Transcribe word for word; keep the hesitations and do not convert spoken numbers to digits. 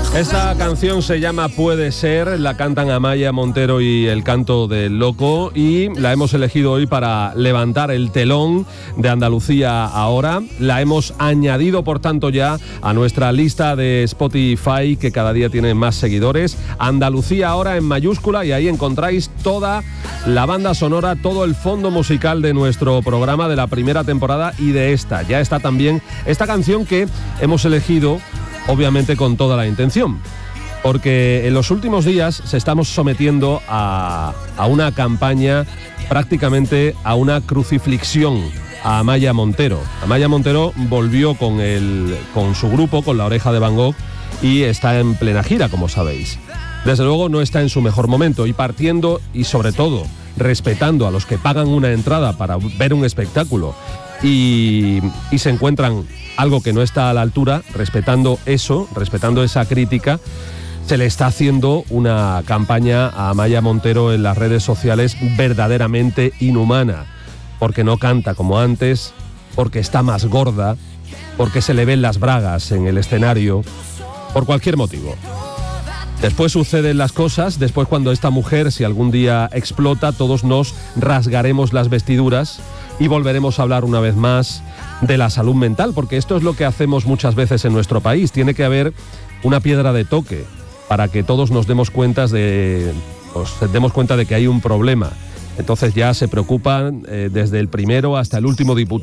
Esta canción se llama Puede Ser, la cantan Amaya Montero y El Canto del Loco, y la hemos elegido hoy para levantar el telón de Andalucía Ahora. La hemos añadido, por tanto, ya a nuestra lista de Spotify, que cada día tiene más seguidores. Andalucía Ahora en mayúscula, y ahí encontráis toda la banda sonora, todo el fondo musical de nuestro programa de la primera temporada y de esta. Ya está también esta canción que hemos elegido, obviamente con toda la intención, porque en los últimos días se estamos sometiendo a, a una campaña, prácticamente a una crucifixión a Amaya Montero. Amaya Montero volvió con, el, con su grupo, con La Oreja de Van Gogh, y está en plena gira, como sabéis. Desde luego no está en su mejor momento, y partiendo y sobre todo respetando a los que pagan una entrada para ver un espectáculo y, y se encuentran algo que no está a la altura, respetando eso, respetando esa crítica, se le está haciendo una campaña a Amaya Montero en las redes sociales verdaderamente inhumana, porque no canta como antes, porque está más gorda, porque se le ven las bragas en el escenario, por cualquier motivo. Después suceden las cosas, después cuando esta mujer, si algún día explota, todos nos rasgaremos las vestiduras y volveremos a hablar una vez más de la salud mental, porque esto es lo que hacemos muchas veces en nuestro país. Tiene que haber una piedra de toque para que todos nos demos cuenta de, nos demos cuenta de que hay un problema. Entonces ya se preocupan eh, desde el primero hasta el último diputado